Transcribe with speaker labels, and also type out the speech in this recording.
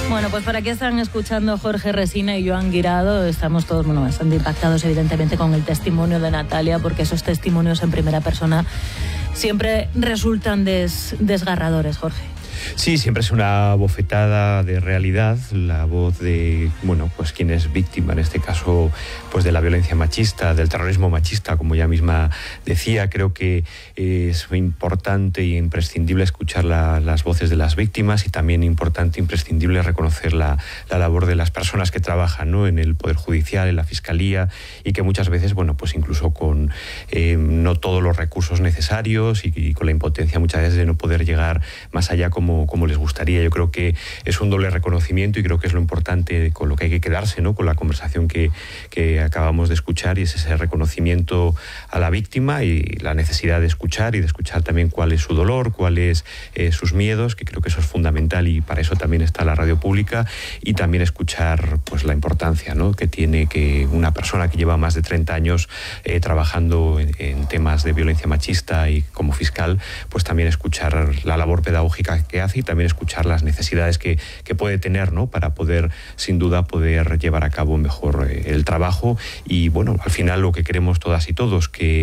Speaker 1: Bueno, pues para qué están escuchando Jorge Resina y Joan Guirado, estamos todos bastante impactados evidentemente con el testimonio de Natalia, porque esos testimonios en primera persona siempre resultan desgarradores, Jorge.
Speaker 2: Sí, siempre es una bofetada de realidad, la voz de, pues quien es víctima, en este caso, pues de la violencia machista, del terrorismo machista, como ella misma decía. Creo que es importante e imprescindible escuchar las voces de las víctimas y también importante e imprescindible reconocer la labor de las personas que trabajan, ¿no?, en el Poder Judicial, en la Fiscalía, y que muchas veces, pues incluso con no todos los recursos necesarios y con la impotencia muchas veces de no poder llegar más allá como les gustaría. Yo creo que es un doble reconocimiento y creo que es lo importante con lo que hay que quedarse, ¿no?, con la conversación que acabamos de escuchar, y es ese reconocimiento a la víctima y la necesidad de escuchar y de escuchar también cuál es su dolor, cuáles sus miedos, que creo que eso es fundamental y para eso también está la radio pública, y también escuchar pues la importancia, ¿no?, que tiene que una persona que lleva más de 30 años trabajando en temas de violencia machista y como fiscal, pues también escuchar la labor pedagógica que hace y también escuchar las necesidades que puede tener, ¿no?, para poder, sin duda, poder llevar a cabo mejor el trabajo. Y bueno, al final lo que queremos todas y todos, que